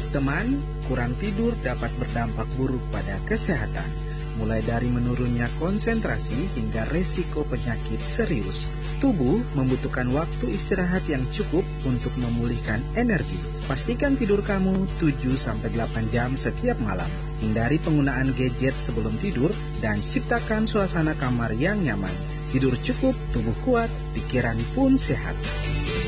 Teman, kurang tidur dapat berdampak buruk pada kesehatan, mulai dari menurunnya konsentrasi hingga resiko penyakit serius. Tubuh membutuhkan waktu istirahat yang cukup untuk memulihkan energi. Pastikan tidur kamu 7-8 jam setiap malam. Hindari penggunaan gadget sebelum tidur dan ciptakan suasana kamar yang nyaman. Tidur cukup, tubuh kuat, pikiran pun sehat.